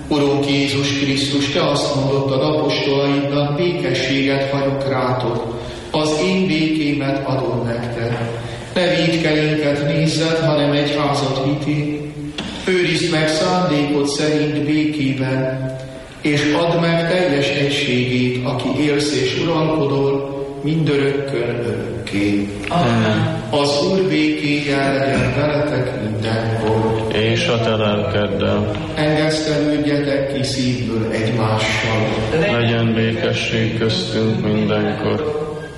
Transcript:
Urunk Jézus Krisztus, Te azt mondottad apostolaidnak, békességet hagyok rátok, az én békémet adom nektek. Ne vétkelénket nézzed, hanem egyházat vitél. Őrizd meg szándékod szerint békében, és add meg teljes egységét, aki élsz és uralkodol, mindörökkön örökké. Amen. Az Úr békéjel legyen veletek mindenkor. És a te lelkeddel. Engesztelődjetek ki szívből egymással. Legyen békesség köztünk mindenkor.